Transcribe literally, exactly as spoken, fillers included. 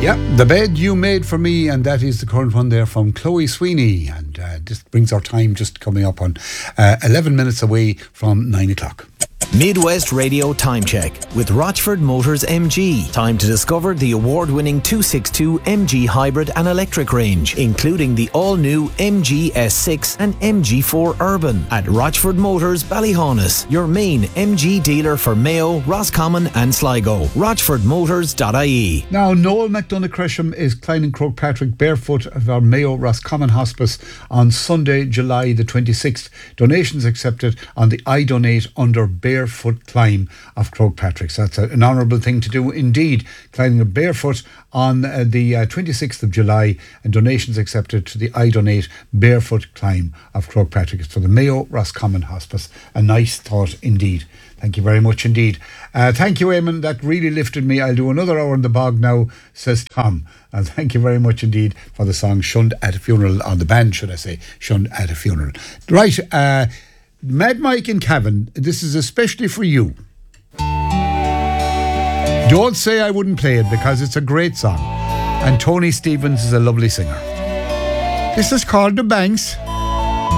Yeah, The Bed You Made For Me, and that is the current one there from Chloe Sweeney. And uh, this brings our time just coming up on uh, eleven minutes away from nine o'clock. Midwest Radio Time Check with Rochford Motors M G. Time to discover the award-winning two sixty-two M G hybrid and electric range, including the all-new M G S six and M G four Urban at Rochford Motors Ballyhaunis, your main M G dealer for Mayo, Roscommon and Sligo. rochford motors dot I E. Now, Noel McDonough Gresham is climbing Croagh-Patrick barefoot of our Mayo Roscommon Hospice on Sunday, July the twenty-sixth. Donations accepted on the I Donate Under Barefoot Climb of Croagh-Patrick. So that's a, an honourable thing to do indeed, climbing a barefoot on uh, the uh, twenty-sixth of July, and donations accepted to the I Donate Barefoot Climb of Croagh-Patrick. It's for the Mayo Roscommon Hospice. A nice thought indeed. Thank you very much indeed. Uh, thank you, Eamon. That really lifted me. I'll do another hour in the bog now, says Tom. And thank you very much indeed for the song Shunned at a Funeral, on the band, should I say, Shunned at a Funeral. Right, uh, Mad Mike and Cavan, this is especially for you. Don't say I wouldn't play it, because it's a great song. And Tony Stevens is a lovely singer. This is called The Banks.